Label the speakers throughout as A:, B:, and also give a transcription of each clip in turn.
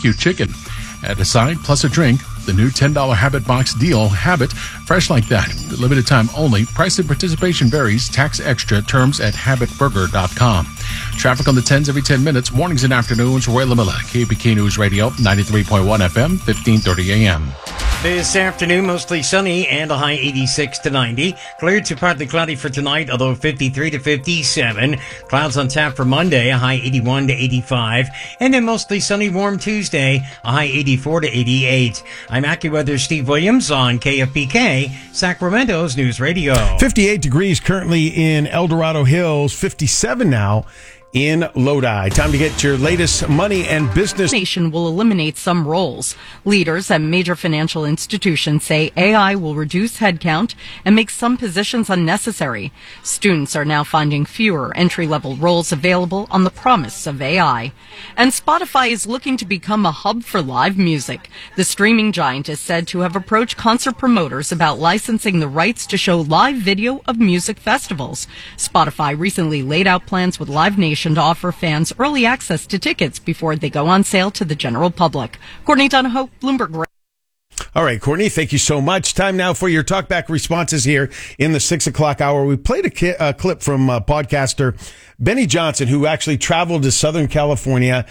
A: barbecue chicken. Add a side plus a drink. The new $10 Habit Box deal. Habit, fresh like that. Limited time only. Price and participation varies. Tax extra. Terms at habitburger.com. Traffic on the 10s every 10 minutes. Mornings and afternoons. Roy Lamilla, KPK News Radio, 93.1 FM, 1530 AM.
B: This afternoon, mostly sunny and a high 86 to 90. Clear to partly cloudy for tonight, although 53 to 57. Clouds on tap for Monday, a high 81 to 85. And then mostly sunny, warm Tuesday, a high 84 to 88. I'm AccuWeather Steve Williams on KFPK, Sacramento's News Radio.
C: 58 degrees currently in El Dorado Hills, 57 now in Lodi. Time to get your latest money and business.
D: Nation will eliminate some roles. Leaders at major financial institutions say AI will reduce headcount and make some positions unnecessary. Students are now finding fewer entry-level roles available on the promise of AI. And Spotify is looking to become a hub for live music. The streaming giant is said to have approached concert promoters about licensing the rights to show live video of music festivals. Spotify recently laid out plans with Live Nation to offer fans early access to tickets before they go on sale to the general public. Courtney Donahoe, Bloomberg.
C: All right, Courtney, thank you so much. Time now for your talkback responses here in the 6 o'clock hour. We played a clip from podcaster Benny Johnson, who actually traveled to Southern California,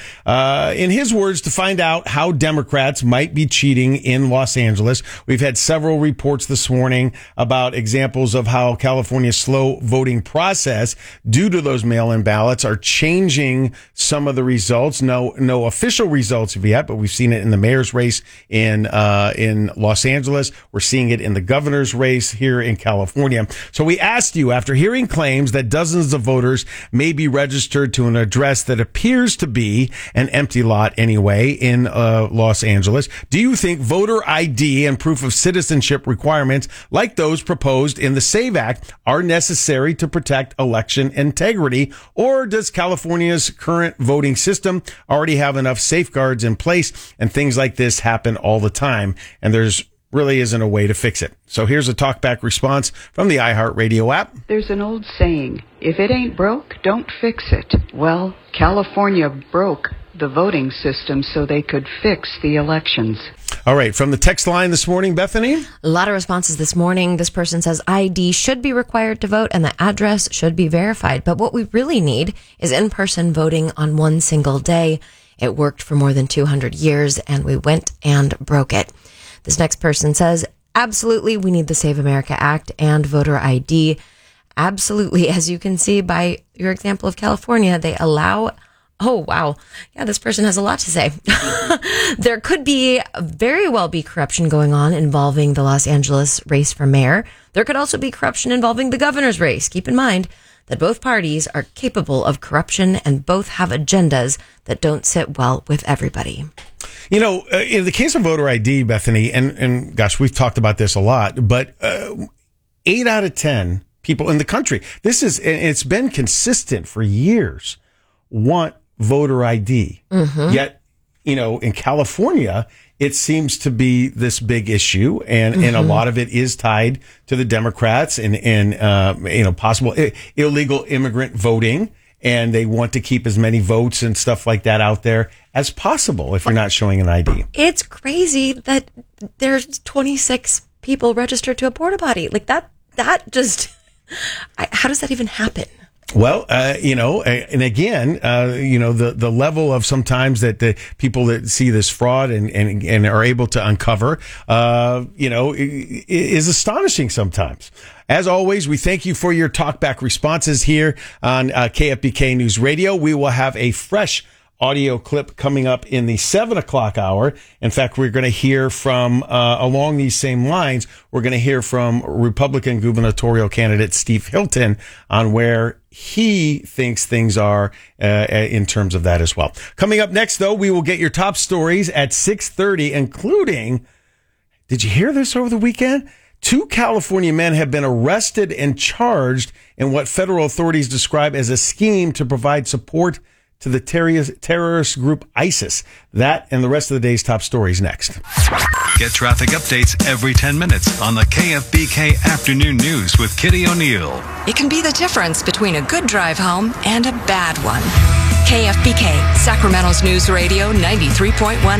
C: in his words, to find out how Democrats might be cheating in Los Angeles. We've had several reports this morning about examples of how California's slow voting process, due to those mail-in ballots, are changing some of the results. No official results yet, but we've seen it in the mayor's race in Los Angeles. We're seeing it in the governor's race here in California. So we asked you, after hearing claims that dozens of voters may be registered to an address that appears to be an empty lot anyway in Los Angeles, do you think voter ID and proof of citizenship requirements like those proposed in the SAVE Act are necessary to protect election integrity? Or does California's current voting system already have enough safeguards in place and things like this happen all the time, and there's really isn't a way to fix it? So here's a talkback response from the iHeartRadio app.
E: There's an old saying, if it ain't broke, don't fix it. Well, California broke the voting system so they could fix the elections.
C: All right, from the text line this morning, Bethany?
F: A lot of responses this morning. This person says ID should be required to vote and the address should be verified. But what we really need is in-person voting on one single day. It worked for more than 200 years and we went and broke it. This next person says, absolutely, we need the Save America Act and voter ID. Absolutely. As you can see by your example of California, they allow... Oh, wow. Yeah, this person has a lot to say. There could very well be corruption going on involving the Los Angeles race for mayor. There could also be corruption involving the governor's race. Keep in mind that both parties are capable of corruption and both have agendas that don't sit well with everybody.
C: You know, in the case of voter ID, Bethany, and gosh, we've talked about this a lot, but 8 out of 10 people in the country, it's been consistent for years, want voter ID. Mm-hmm. Yet, you know, in California, it seems to be this big issue, and a lot of it is tied to the Democrats and possible illegal immigrant voting. And they want to keep as many votes and stuff like that out there as possible if you're not showing an ID.
F: It's crazy that there's 26 people registered to a porta potty. Like that just, how does that even happen?
C: Well, and again, the level of sometimes that the people that see this fraud and are able to uncover, is astonishing sometimes. As always, we thank you for your talkback responses here on KFBK News Radio. We will have a fresh audio clip coming up in the 7 o'clock hour. In fact, we're going to hear from, along these same lines, we're going to hear from Republican gubernatorial candidate Steve Hilton on where he thinks things are in terms of that as well. Coming up next, though, we will get your top stories at 6:30, including, did you hear this over the weekend? 2 California men have been arrested and charged in what federal authorities describe as a scheme to provide support to the terrorist group ISIS. That and the rest of the day's top stories next.
G: Get traffic updates every 10 minutes on the KFBK Afternoon News with Kitty O'Neill.
H: It can be the difference between a good drive home and a bad one. KFBK, Sacramento's News Radio 93.1